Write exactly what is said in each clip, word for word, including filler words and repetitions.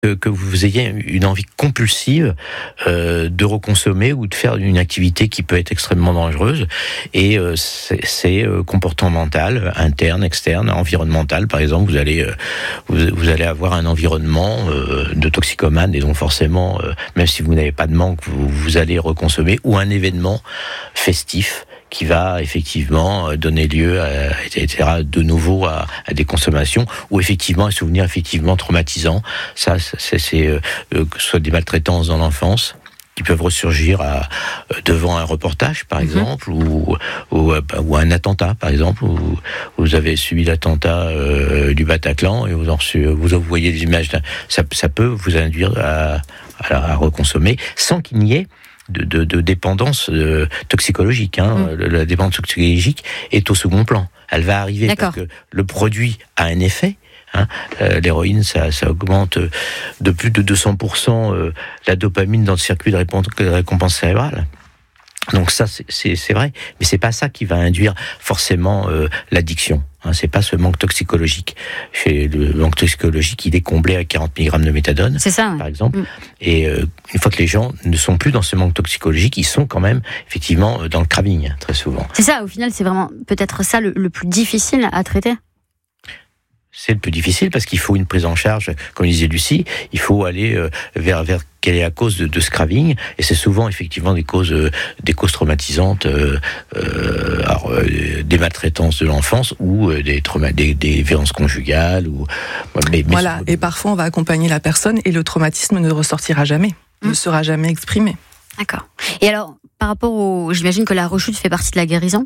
que, que vous ayez une envie compulsive euh, de reconsommer ou de faire une activité qui peut être extrêmement dangereuse. Et euh, c'est, c'est euh, comportemental, interne, externe, environnemental. Par exemple, vous allez euh, vous, vous allez avoir un environnement euh, de toxicomane et donc forcément, euh, même si vous n'avez pas de manque, vous, vous allez reconsommer, ou un événement festif qui va effectivement donner lieu, à, et cetera, de nouveau à, à des consommations, ou effectivement un souvenir effectivement traumatisant. Ça, c'est, c'est euh, que ce soit des maltraitances dans l'enfance qui peuvent ressurgir à, devant un reportage, par exemple, mmh. ou, ou, ou un attentat, par exemple, où vous avez subi l'attentat euh, du Bataclan et vous, en, vous, vous voyez des images, ça, ça peut vous induire à, à, à reconsommer sans qu'il n'y ait De, de, de dépendance euh, toxicologique. Hein. Mmh. La dépendance toxicologique est au second plan. Elle va arriver D'accord. parce que le produit a un effet. Hein. Euh, l'héroïne, ça, ça augmente de plus de deux cents pour cent euh, la dopamine dans le circuit de, répon- de récompense cérébrale. Donc ça, c'est, c'est, c'est vrai, mais c'est pas ça qui va induire forcément euh, l'addiction. Hein, c'est pas ce manque toxicologique. Chez le manque toxicologique, il est comblé à quarante milligrammes de méthadone, c'est ça, ouais. par exemple. Mm. Et euh, une fois que les gens ne sont plus dans ce manque toxicologique, ils sont quand même effectivement dans le craving très souvent. C'est ça. Au final, c'est vraiment peut-être ça le, le plus difficile à traiter. C'est le plus difficile parce qu'il faut une prise en charge, comme disait Lucie, il faut aller euh, vers vers quelle est la cause de, de ce craving, et c'est souvent effectivement des causes euh, des causes traumatisantes, euh, euh, alors, euh, des maltraitances de l'enfance ou euh, des, trauma- des des violences conjugales ou mais, mais voilà. Et parfois on va accompagner la personne et le traumatisme ne ressortira jamais, mmh. ne sera jamais exprimé. D'accord. Et alors par rapport au, j'imagine que la rechute fait partie de la guérison.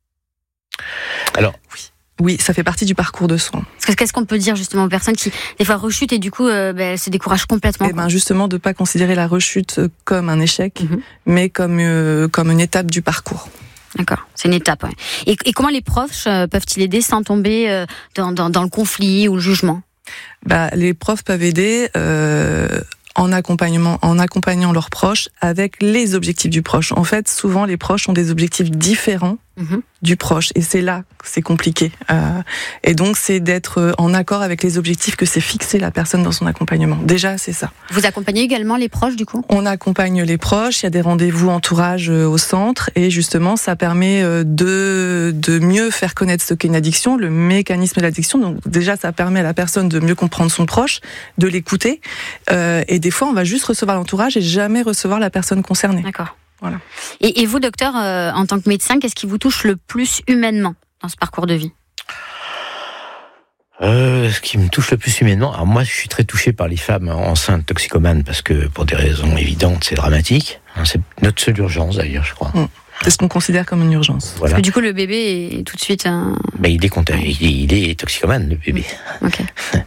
Alors oui. Oui, ça fait partie du parcours de soins. Qu'est-ce qu'on peut dire justement aux personnes qui, des fois, rechutent et du coup, euh, ben, se découragent complètement? Eh ben, justement, de ne pas considérer la rechute comme un échec, mm-hmm. mais comme, euh, comme une étape du parcours. D'accord, c'est une étape. Ouais. Et, et comment les profs euh, peuvent-ils aider sans tomber euh, dans, dans, dans le conflit ou le jugement? Bah, les profs peuvent aider euh, en accompagnement, en accompagnant leurs proches avec les objectifs du proche. En fait, souvent, les proches ont des objectifs différents Mmh. du proche, et c'est là que c'est compliqué. Euh, et donc, c'est d'être en accord avec les objectifs que s'est fixé la personne dans son accompagnement. Déjà, c'est ça. Vous accompagnez également les proches, du coup ? On accompagne les proches, il y a des rendez-vous entourage au centre, et justement, ça permet de, de mieux faire connaître ce qu'est une addiction, le mécanisme de l'addiction. Donc, déjà, ça permet à la personne de mieux comprendre son proche, de l'écouter, euh, et des fois, on va juste recevoir l'entourage et jamais recevoir la personne concernée. D'accord. Voilà. Et, et vous, docteur, euh, en tant que médecin, qu'est-ce qui vous touche le plus humainement dans ce parcours de vie ? Euh, ce qui me touche le plus humainement, alors moi je suis très touché par les femmes enceintes toxicomanes parce que pour des raisons évidentes c'est dramatique. C'est notre seule urgence d'ailleurs, je crois. Mmh. C'est ce qu'on considère comme une urgence. Voilà. Parce que du coup le bébé est tout de suite un... Ben, il est contagieux, il est toxicomane le bébé. Okay.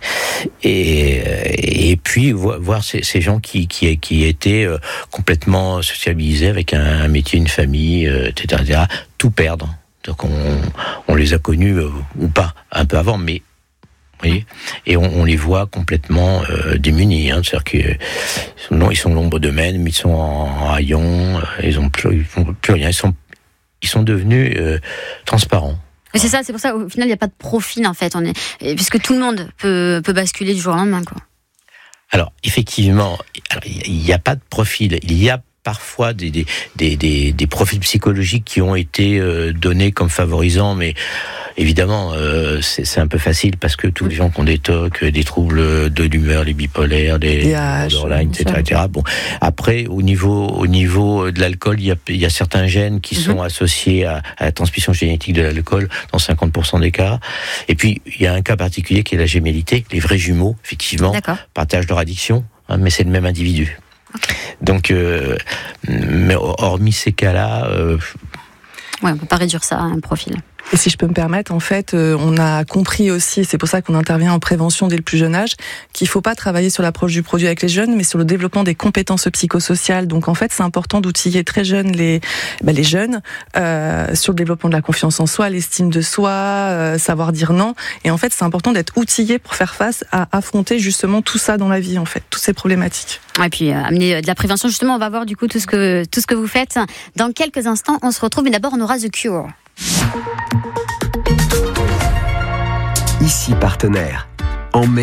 Et, et puis voir ces, ces gens qui, qui, qui étaient complètement sociabilisés avec un, un métier, une famille, et cetera, et cetera, tout perdre. Donc on, on les a connus ou pas un peu avant, mais vous voyez, et on, on les voit complètement euh, démunis. Hein, c'est-à-dire qu'ils sont, non, ils sont l'ombre d'eux-mêmes, ils sont en, en haillons, ils ont plus, ils font plus rien. Ils sont, ils sont devenus euh, transparents. Mais c'est ça, c'est pour ça au final il n'y a pas de profil en fait, on est, puisque tout le monde peut, peut basculer du jour au lendemain, quoi. Alors effectivement, il n'y a pas de profil, il y a parfois des, des, des, des, des profils psychologiques qui ont été euh, donnés comme favorisants, mais évidemment, euh, c'est, c'est un peu facile parce que tous les gens qui ont des tocs, des troubles de l'humeur, les bipolaires, les borderline, et cetera, et cetera. Bon, après, au niveau, au niveau de l'alcool, il y a, il y a certains gènes qui mm-hmm. sont associés à, à la transmission génétique de l'alcool dans cinquante pour cent des cas. Et puis, il y a un cas particulier qui est la gémellité. Les vrais jumeaux, effectivement, D'accord. partagent leur addiction, hein, mais c'est le même individu. Okay. Donc, euh, mais hormis ces cas-là... Euh, ouais, on ne peut pas réduire ça à un profil. Et si je peux me permettre, en fait, euh, on a compris aussi, c'est pour ça qu'on intervient en prévention dès le plus jeune âge, qu'il ne faut pas travailler sur l'approche du produit avec les jeunes, mais sur le développement des compétences psychosociales. Donc en fait, c'est important d'outiller très jeunes les, bah, les jeunes euh, sur le développement de la confiance en soi, l'estime de soi, euh, savoir dire non. Et en fait, c'est important d'être outillé pour faire face à affronter justement tout ça dans la vie, en fait, toutes ces problématiques. Et puis euh, amener de la prévention, justement, on va voir du coup tout ce que tout ce que vous faites. Dans quelques instants, on se retrouve, mais d'abord on aura The Cure. Ici partenaire. En mai,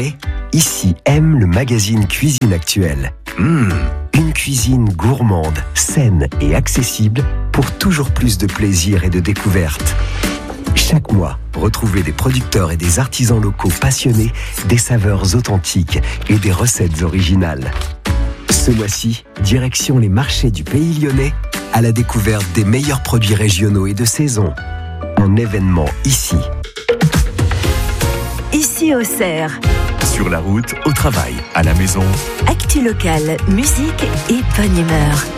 Ici aime le magazine Cuisine Actuelle. Mmh, une cuisine gourmande, saine et accessible pour toujours plus de plaisir et de découverte. Chaque mois, retrouvez des producteurs et des artisans locaux passionnés, des saveurs authentiques et des recettes originales. Ce mois-ci, direction les marchés du Pays Lyonnais à la découverte des meilleurs produits régionaux et de saison. Un événement ici. Ici au Cerf. Sur la route, au travail, à la maison. Actu locale, musique et bonne humeur.